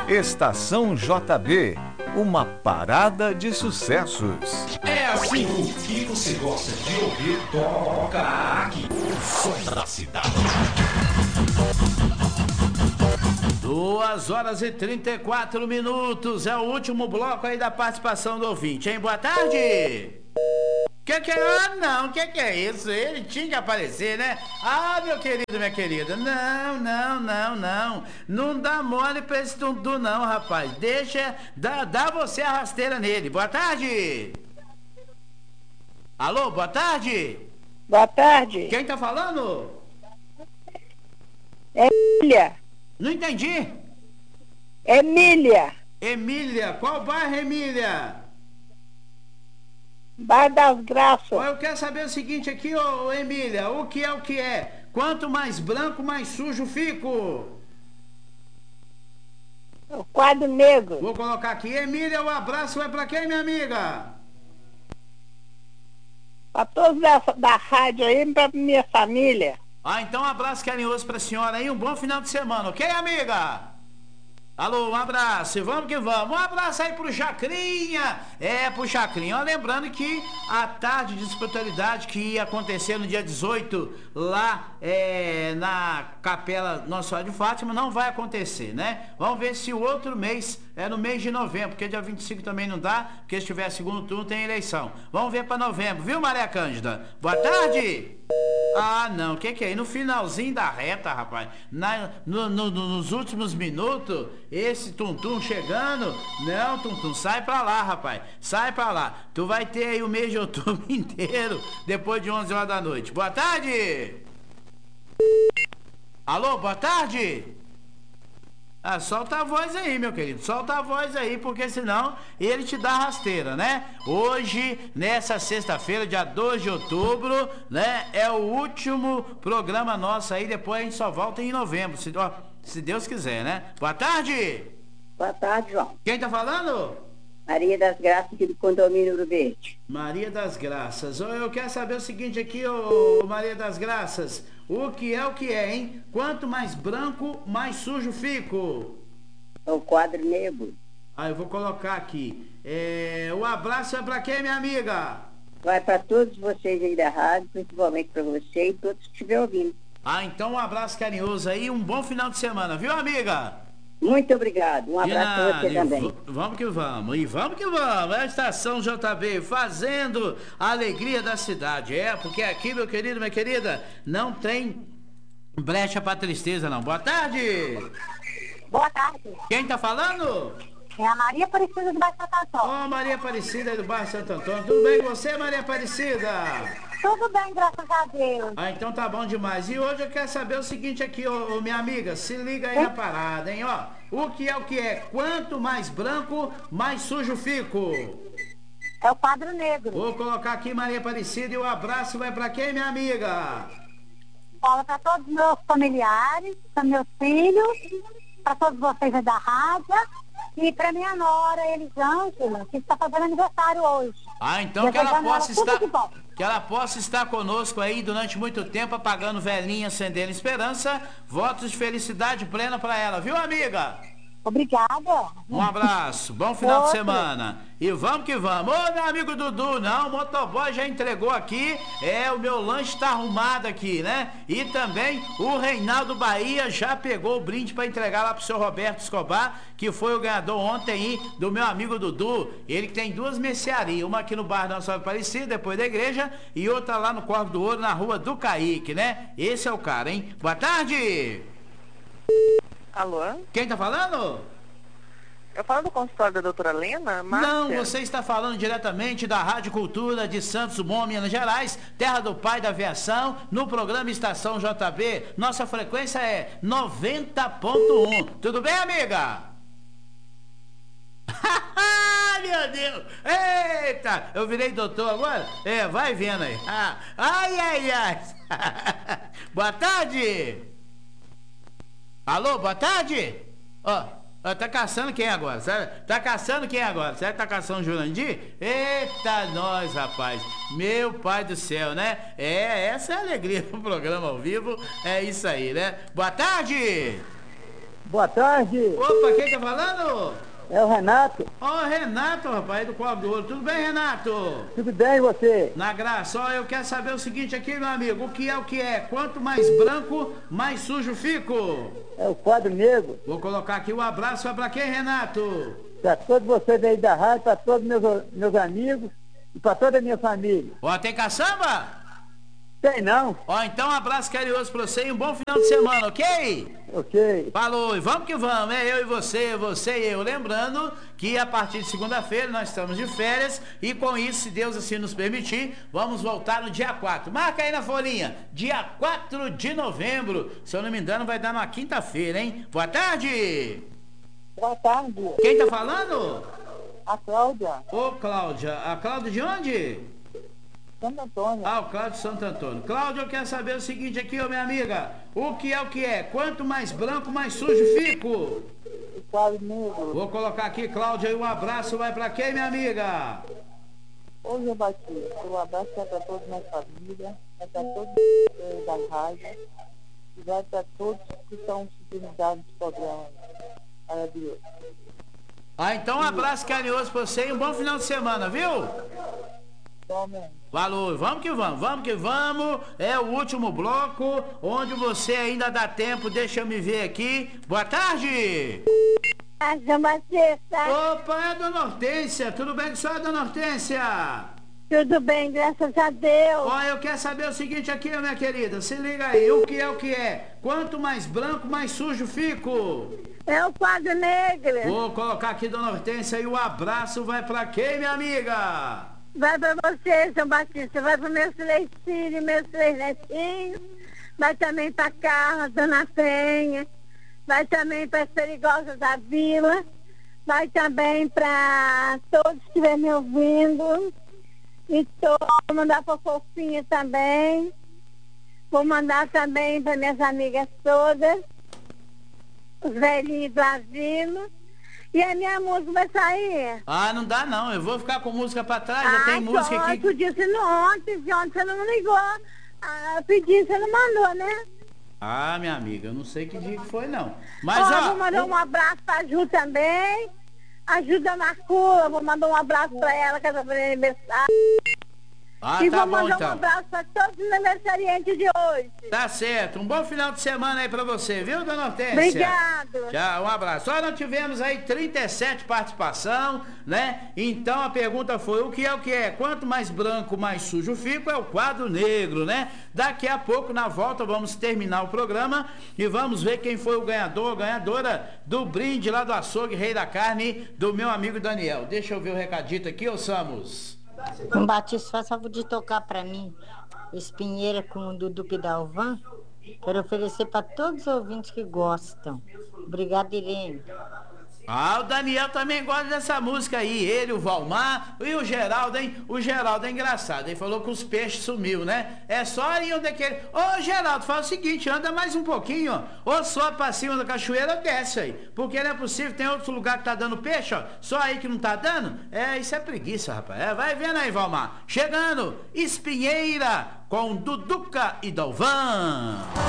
Estação JB, uma parada de sucessos. É assim, o que você gosta de ouvir, toca aqui. O som da cidade. 2h34, é o último bloco aí da participação do ouvinte, hein? Boa tarde! Que é? Ah, não, que é isso? Ele tinha que aparecer, né? Ah, meu querido, minha querida, não dá mole pra esse tuntu não, rapaz. Deixa, dá você a rasteira nele. Boa tarde! Alô, boa tarde! Boa tarde. Quem tá falando? Emília. Não entendi. Emília. Emília, qual bairro, Emília? Bairro das Graças. Eu quero saber o seguinte aqui, ô Emília, o que é? Quanto mais branco, mais sujo fico. O quadro negro. Vou colocar aqui, Emília, o abraço vai pra quem, minha amiga? Pra todos da rádio aí e pra minha família. Ah, então um abraço carinhoso pra senhora aí, um bom final de semana, ok, amiga? Alô, um abraço, e vamos que vamos. Um abraço aí pro Chacrinha. Pro Chacrinha. Ó, lembrando que a tarde de espiritualidade que ia acontecer no dia 18 lá na Capela Nossa Senhora de Fátima não vai acontecer, né? Vamos ver se o outro mês, no mês de novembro, porque dia 25 também não dá, porque se tiver segundo turno tem eleição. Vamos ver pra novembro, viu, Maria Cândida? Boa tarde! Ah, não, o que é? No finalzinho da reta, rapaz, nos últimos minutos, esse tuntum chegando, não, tuntum, sai pra lá, rapaz, sai pra lá, tu vai ter aí o mês de outubro inteiro, depois de 11 horas da noite. Boa tarde! Alô, boa tarde! Ah, solta a voz aí, meu querido, solta a voz aí, porque senão ele te dá rasteira, né? Hoje, nessa sexta-feira, dia 2 de outubro, né? É o último programa nosso aí, depois a gente só volta em novembro, se Deus quiser, né? Boa tarde! Boa tarde, João. Quem tá falando? Maria das Graças, aqui do condomínio Ouro Verde. Maria das Graças. Eu quero saber o seguinte aqui, ô Maria das Graças. O que é, hein? Quanto mais branco, mais sujo fico. É o quadro negro. Ah, eu vou colocar aqui. O abraço é pra quem, minha amiga? Vai para todos vocês aí da rádio, principalmente para você e todos que estiverem ouvindo. Ah, então um abraço carinhoso aí, um bom final de semana, viu, amiga? Muito obrigado. Um abraço para você também. Vamos que vamos. E vamos que vamos. É a Estação JB fazendo a alegria da cidade. Porque aqui, meu querido, minha querida, não tem brecha pra tristeza, não. Boa tarde. Boa tarde. Quem tá falando? É a Maria Aparecida do bairro Santo Antônio. Ô, Maria Aparecida do bairro Santo Antônio. Tudo bem com você, Maria Aparecida? Tudo bem, graças a Deus. Ah, então tá bom demais. E hoje eu quero saber o seguinte aqui, ô minha amiga, se liga aí na parada, hein, ó. O que é? Quanto mais branco, mais sujo fico. É o quadro negro. Vou colocar aqui Maria Aparecida e o abraço vai pra quem, minha amiga? Fala para todos os meus familiares, para meus filhos, para todos vocês aí da rádio e para minha nora, Elisângela, que está fazendo aniversário hoje. Ah, então que ela possa estar conosco aí durante muito tempo, apagando velhinha, acendendo esperança. Votos de felicidade plena para ela, viu, amiga? Obrigada. Um abraço, bom final de semana. E vamos que vamos. Ô, meu amigo Dudu, não, o motoboy já entregou aqui. O meu lanche tá arrumado aqui, né? E também o Reinaldo Bahia já pegou o brinde para entregar lá pro seu Roberto Escobar, que foi o ganhador ontem aí do meu amigo Dudu. Ele que tem duas mercearias, uma aqui no bairro da Nossa Senhora Aparecida, depois da igreja, e outra lá no Corvo do Ouro, na rua do Caíque, né? Esse é o cara, hein? Boa tarde! Alô? Quem tá falando? Eu falo do consultório da doutora Lena, Márcia? Não, você está falando diretamente da Rádio Cultura de Santos Dumont, Minas Gerais, terra do pai da aviação, no programa Estação JB. Nossa frequência é 90.1. Tudo bem, amiga? Meu Deus! Eita! Eu virei doutor agora? Vai vendo aí. Ai. Boa tarde! Alô, boa tarde? Tá caçando quem agora? Tá caçando quem agora? Será que tá caçando o Jurandir? Eita, nós, rapaz. Meu pai do céu, né? Essa é a alegria do programa ao vivo. É isso aí, né? Boa tarde! Boa tarde, Opa, quem tá falando? é o Renato. Ó, Renato, rapaz, do Cobre do Ouro. Tudo bem, Renato? Tudo bem e você? Na graça, ó, eu quero saber o seguinte aqui, meu amigo. O que é? Quanto mais branco, mais sujo fico. É o quadro negro. Vou colocar aqui o abraço, vai pra quem, Renato? Para todos vocês aí da rádio, para todos meus amigos e para toda a minha família. Ó, tem caçamba? Tem não? Ó, então um abraço carinhoso pra você e um bom final de semana, ok? Ok. Falou, e vamos que vamos, é eu e você e eu. Lembrando que a partir de segunda-feira nós estamos de férias e com isso, se Deus assim nos permitir, vamos voltar no dia 4. Marca aí na folhinha, dia 4 de novembro. Se eu não me engano, vai dar numa quinta-feira, hein? Boa tarde! Boa tarde, Quem tá falando? a Cláudia, Ô, Cláudia. A Cláudia de onde? Santo Antônio. Ah, o Cláudio de Santo Antônio. Cláudio, eu quero saber o seguinte aqui, ô minha amiga. O que é? Quanto mais branco, mais sujo fico. O quadro negro. Vou colocar aqui, Cláudia, e um abraço vai pra quem, minha amiga? Hoje eu bati. O abraço é para toda a minha família, é para todos da rádio e vai para todos que estão sintonizados no programa. Adeus. Ah, então um abraço carinhoso pra você e um bom final de semana, viu? Tome. Falou, vamos que vamos. É o último bloco, onde você ainda dá tempo, deixa eu me ver aqui. Boa tarde! João Batista, Opa, é a Dona Hortência, tudo bem com a senhora, Dona Hortência? tudo bem, graças a Deus. Ó, eu quero saber o seguinte aqui, minha querida, se liga aí, o que é? Quanto mais branco, mais sujo fico. É o quadro negro. Vou colocar aqui, Dona Hortência, e o abraço vai pra quem, minha amiga? Vai pra você, João Batista, vai para meus 3 filhos, meus 3 netinhos, vai também pra Carla, Dona Penha, vai também para as perigosas da vila, vai também para todos que estiverem me ouvindo, e vou mandar pra Fofinha também, vou mandar também para minhas amigas todas, os velhinhos do asilo. E a minha música vai sair. Ah, não dá não, eu vou ficar com música pra trás, já tem música aqui. Outro dia você não, ontem você não me ligou. Ah, pedi, você não mandou, né? Ah, minha amiga, eu não sei que dia que foi não. Mas ó, Vou mandar um abraço pra Ju também. A Ju da Marcula, vou mandar um abraço pra ela, que ela tá fazendo aniversário. ah, E tá vou bom mandar um então. abraço pra todos os aniversariantes de hoje. Tá certo, um bom final de semana aí pra você, viu, Dona Hortência? Obrigado. Tchau, um abraço. Só nós tivemos aí 37 participação, né? Então a pergunta foi, o que é? Quanto mais branco, mais sujo fico, é o quadro negro, né? Daqui a pouco, na volta, vamos terminar o programa e vamos ver quem foi o ganhador, ganhadora do brinde lá do açougue Rei da Carne, do meu amigo Daniel. Deixa eu ver o recadito aqui, ô Samos. Um Batista, faz favor de tocar pra mim Espinheira com o Dudu Pidalvan. Quero oferecer para todos os ouvintes que gostam. Obrigada, Irene. Ah, o Daniel também gosta dessa música aí. Ele, o Valmar e o Geraldo, hein? O Geraldo é engraçado. Ele falou que os peixes sumiu, né? É só aí onde é que ele... Ô, Geraldo, fala o seguinte, anda mais um pouquinho, ó. Ou só pra cima da cachoeira ou desce aí. Porque não é possível, tem outro lugar que tá dando peixe, ó. Só aí que não tá dando? É, isso é preguiça, rapaz. É, vai vendo aí, Valmar. Chegando, Espinheira com Duduca e Dalvan.